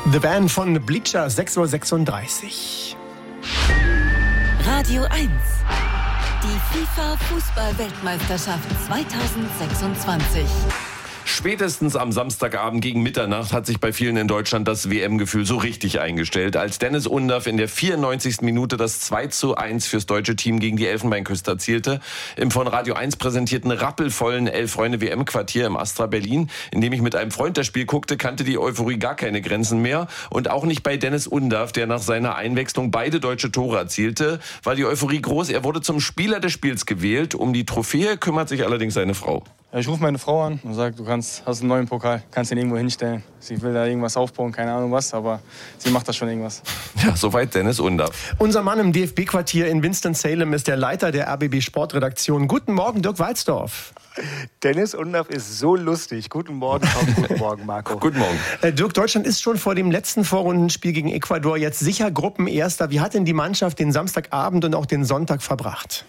The Band von Bleacher, 6:36 Uhr. Radio 1. Die FIFA-Fußball-Weltmeisterschaft 2026. Spätestens am Samstagabend gegen Mitternacht hat sich bei vielen in Deutschland das WM-Gefühl so richtig eingestellt, als Dennis Undaff in der 94. Minute das 2:1 fürs deutsche Team gegen die Elfenbeinküste erzielte. Im von Radio 1 präsentierten rappelvollen Elf-Freunde-WM-Quartier im Astra Berlin, in dem ich mit einem Freund das Spiel guckte, kannte die Euphorie gar keine Grenzen mehr. Und auch nicht bei Dennis Undaff, der nach seiner Einwechslung beide deutsche Tore erzielte, war die Euphorie groß. Er wurde zum Spieler des Spiels gewählt. Um die Trophäe kümmert sich allerdings seine Frau. Ich rufe meine Frau an und sage, hast einen neuen Pokal, kannst ihn irgendwo hinstellen. Sie will da irgendwas aufbauen, keine Ahnung was, aber sie macht da schon irgendwas. Ja, soweit Dennis Undaff. Unser Mann im DFB-Quartier in Winston-Salem ist der Leiter der RBB Sportredaktion. Guten Morgen, Dirk Walzdorf. Dennis Undaff ist so lustig. Guten Morgen, Tom. Guten Morgen, Marco. Guten Morgen. Dirk, Deutschland ist schon vor dem letzten Vorrundenspiel gegen Ecuador jetzt sicher Gruppenerster. Wie hat denn die Mannschaft den Samstagabend und auch den Sonntag verbracht?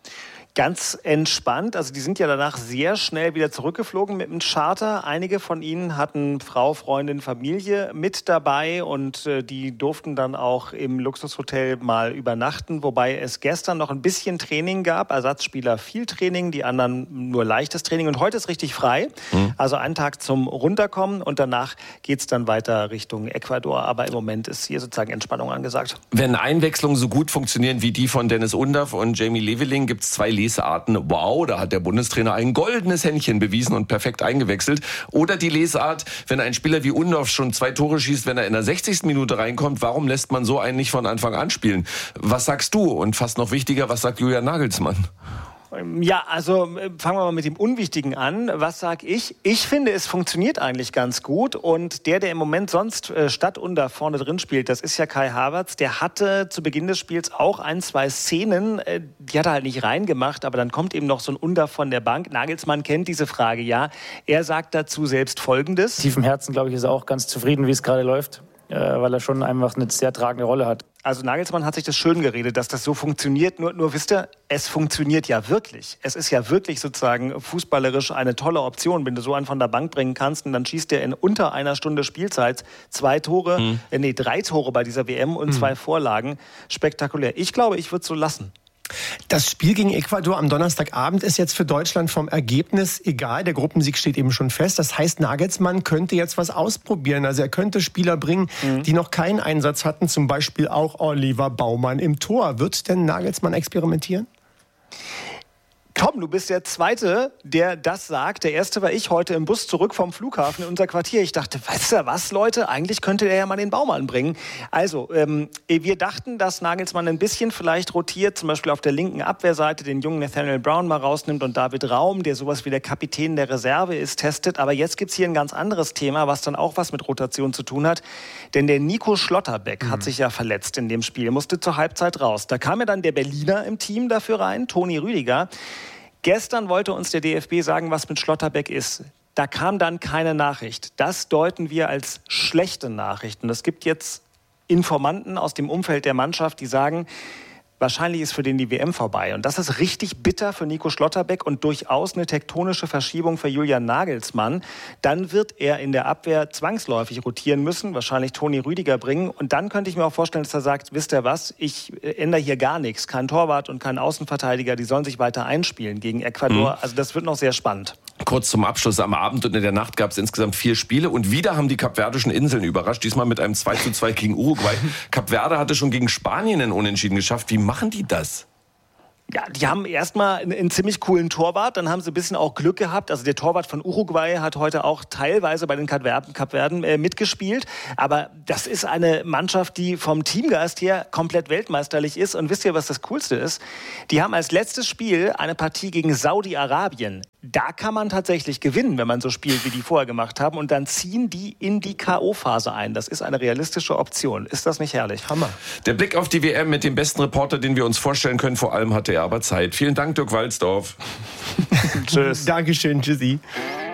Ganz entspannt. Also die sind ja danach sehr schnell wieder zurückgeflogen mit dem Charter. Einige von ihnen hatten Frau, Freundin, Familie mit dabei und die durften dann auch im Luxushotel mal übernachten, wobei es gestern noch ein bisschen Training gab. Ersatzspieler viel Training, die anderen nur leichtes Training und heute ist richtig frei. Also ein Tag zum Runterkommen und danach geht's dann weiter Richtung Ecuador. Aber im Moment ist hier sozusagen Entspannung angesagt. Wenn Einwechslungen so gut funktionieren wie die von Dennis Undaff und Jamie Leveling, gibt's zwei Lesarten. Wow, da hat der Bundestrainer ein goldenes Händchen bewiesen und perfekt eingewechselt. Oder die Lesart, wenn ein Spieler wie Undaff schon 2 Tore schießt, wenn er in der 60. Minute reinkommt, warum lässt man so einen nicht von Anfang an spielen? Was sagst du? Und fast noch wichtiger, was sagt Julian Nagelsmann? Ja, also fangen wir mal mit dem Unwichtigen an. Was sag ich? Ich finde, es funktioniert eigentlich ganz gut. Und der im Moment sonst statt Undaff vorne drin spielt, das ist ja Kai Havertz. Der hatte zu Beginn des Spiels auch 1, 2 Szenen, die hat er halt nicht reingemacht. Aber dann kommt eben noch so ein Undaff von der Bank. Nagelsmann kennt diese Frage, ja. Er sagt dazu selbst Folgendes. Tief im Herzen, glaube ich, ist er auch ganz zufrieden, wie es gerade läuft. Weil er schon einfach eine sehr tragende Rolle hat. Also Nagelsmann hat sich das schön geredet, dass das so funktioniert. Nur wisst ihr, es funktioniert ja wirklich. Es ist ja wirklich sozusagen fußballerisch eine tolle Option, wenn du so einen von der Bank bringen kannst und dann schießt er in unter einer Stunde Spielzeit 3 Tore bei dieser WM und 2 Vorlagen. Spektakulär. Ich glaube, ich würde es so lassen. Das Spiel gegen Ecuador am Donnerstagabend ist jetzt für Deutschland vom Ergebnis egal. Der Gruppensieg steht eben schon fest. Das heißt, Nagelsmann könnte jetzt was ausprobieren. Also er könnte Spieler bringen, die noch keinen Einsatz hatten. Zum Beispiel auch Oliver Baumann im Tor. Wird denn Nagelsmann experimentieren? Tom, du bist der Zweite, der das sagt. Der Erste war ich heute im Bus zurück vom Flughafen in unser Quartier. Ich dachte, weißt du was, Leute? Eigentlich könnte er ja mal den Baumann bringen. Also, wir dachten, dass Nagelsmann ein bisschen vielleicht rotiert, zum Beispiel auf der linken Abwehrseite den jungen Nathaniel Brown mal rausnimmt und David Raum, der sowas wie der Kapitän der Reserve ist, testet. Aber jetzt gibt's hier ein ganz anderes Thema, was dann auch was mit Rotation zu tun hat. Denn der Nico Schlotterbeck hat sich ja verletzt in dem Spiel, musste zur Halbzeit raus. Da kam ja dann der Berliner im Team dafür rein, Toni Rüdiger. Gestern wollte uns der DFB sagen, was mit Schlotterbeck ist. Da kam dann keine Nachricht. Das deuten wir als schlechte Nachricht. Und es gibt jetzt Informanten aus dem Umfeld der Mannschaft, die sagen, wahrscheinlich ist für den die WM vorbei. Und das ist richtig bitter für Nico Schlotterbeck und durchaus eine tektonische Verschiebung für Julian Nagelsmann. Dann wird er in der Abwehr zwangsläufig rotieren müssen, wahrscheinlich Toni Rüdiger bringen. Und dann könnte ich mir auch vorstellen, dass er sagt, wisst ihr was, ich ändere hier gar nichts. Kein Torwart und kein Außenverteidiger, die sollen sich weiter einspielen gegen Ecuador. Also das wird noch sehr spannend. Kurz zum Abschluss, am Abend und in der Nacht gab es insgesamt 4 Spiele und wieder haben die Kapverdischen Inseln überrascht, diesmal mit einem 2:2 gegen Uruguay. Kapverde hatte schon gegen Spanien einen Unentschieden geschafft. Wie machen die das? Ja, die haben erstmal einen ziemlich coolen Torwart, dann haben sie ein bisschen auch Glück gehabt. Also der Torwart von Uruguay hat heute auch teilweise bei den Kapverden mitgespielt. Aber das ist eine Mannschaft, die vom Teamgeist her komplett weltmeisterlich ist. Und wisst ihr, was das Coolste ist? Die haben als letztes Spiel eine Partie gegen Saudi-Arabien. Da kann man tatsächlich gewinnen, wenn man so spielt, wie die vorher gemacht haben. Und dann ziehen die in die K.O.-Phase ein. Das ist eine realistische Option. Ist das nicht herrlich? Hammer. Der Blick auf die WM mit dem besten Reporter, den wir uns vorstellen können. Vor allem hatte er aber Zeit. Vielen Dank, Dirk Walzdorf. Tschüss. Dankeschön, tschüssi.